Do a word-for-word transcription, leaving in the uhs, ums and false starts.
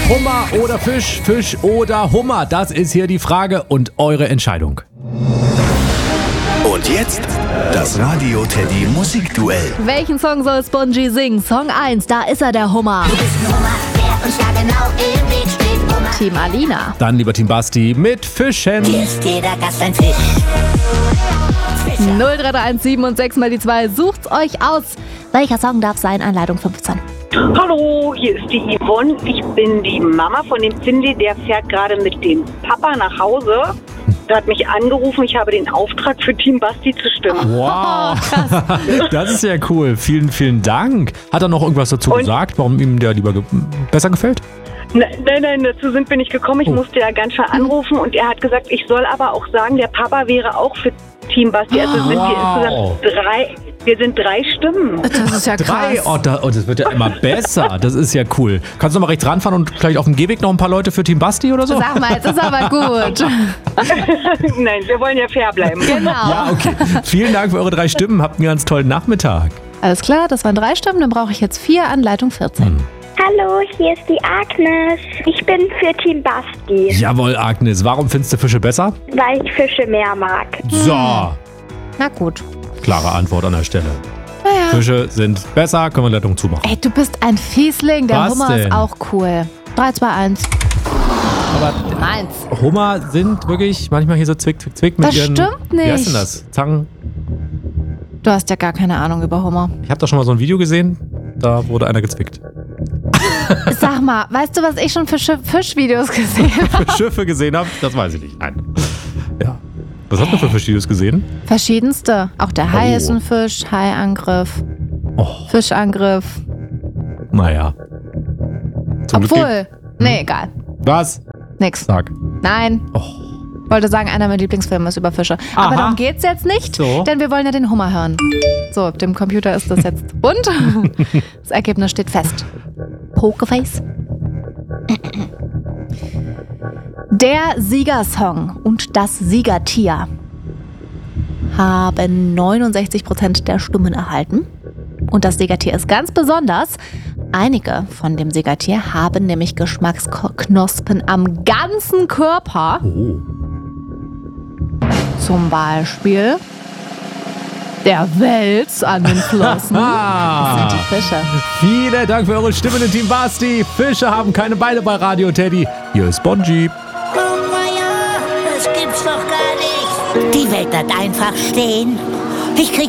Hummer oder Fisch, Fisch oder Hummer? Das ist hier die Frage und eure Entscheidung. Und jetzt das Radio Teddy Musikduell. Welchen Song soll Spongy singen? Song eins, da ist er, der Hummer. Du bist ein Hummer, der uns ja genau im Weg steht. Hummer. Team Alina. Dann lieber Team Basti mit Fischen. Hier ist jeder Gast ein Fisch. null drei drei eins sieben und sechs mal die zwei. Sucht's euch aus. Welcher Song darf sein? Anleitung fünfzehn. Hallo, hier ist die Yvonne. Ich bin die Mama von dem Cindy, der fährt gerade mit dem Papa nach Hause. Der hat mich angerufen, ich habe den Auftrag für Team Basti zu stimmen. Wow, das ist ja cool. Vielen, vielen Dank. Hat er noch irgendwas dazu Und? gesagt, warum ihm der lieber ge- besser gefällt? Nein, nein, nein, dazu sind wir nicht gekommen. Ich Oh. musste ja ganz schön anrufen und er hat gesagt, ich soll aber auch sagen, der Papa wäre auch für Team Basti. Also sind wir Wow. insgesamt drei, wir sind drei Stimmen. Das ist ja Drei? krass. Oh, da, oh, das wird ja immer besser. Das ist ja cool. Kannst du noch mal rechts ranfahren und gleich auf dem Gehweg noch ein paar Leute für Team Basti oder so? Sag mal, jetzt ist aber gut. Nein, wir wollen ja fair bleiben. Genau. Ja, okay. Vielen Dank für eure drei Stimmen. Habt einen ganz tollen Nachmittag. Alles klar, das waren drei Stimmen, dann brauche ich jetzt vier, Anleitung vierzehn. Hallo, hier ist die Agnes. Ich bin für Team Basti, Jawohl, Agnes. Warum findest du Fische besser? weil ich Fische mehr mag. So, Na gut. klare Antwort an der Stelle. Naja. Fische sind besser, können wir Leitung zumachen. Ey, du bist ein Fiesling. Der Was Hummer denn? ist auch cool. drei, zwei, eins. Aber Eins. Hummer sind wirklich manchmal hier so zwick, zwick, zwick mit Das ihren... stimmt Wie heißt denn nicht. das? Zangen? Du hast ja gar keine Ahnung über Hummer. Ich habe da schon mal so ein Video gesehen, da wurde einer gezwickt. Sag mal, weißt du, was ich schon für Schiff- Fischvideos gesehen habe? Für Schiffe gesehen habe, das weiß ich nicht. Nein. Ja. Was hast du für Fischvideos gesehen? Verschiedenste. Auch der Hai Oh. ist ein Fisch. Haiangriff. Oh, Fischangriff. naja. Zum Glück Obwohl. Nee, egal. geht- Was? Nix. Sag. Nein. Oh. Ich wollte sagen, einer meiner Lieblingsfilme ist über Fische. Aber Aha. darum geht's jetzt nicht, So. denn wir wollen ja den Hummer hören. So, dem Computer ist das jetzt bunt. Das Ergebnis steht fest. Pokerface. Der Siegersong und das Siegertier haben neunundsechzig Prozent der Stimmen erhalten. Und das Siegertier ist ganz besonders. Einige von dem Siegertier haben nämlich Geschmacksknospen am ganzen Körper. Oh. Zum Beispiel der Wels an den Flossen. Das sind die Fische. Vielen Dank für eure Stimmen in Team Basti. Fische haben keine Beine bei Radio Teddy. Hier ist Spongy. Oh Meier, das gibt's doch gar nicht. Die Welt bleibt einfach stehen. Ich krieg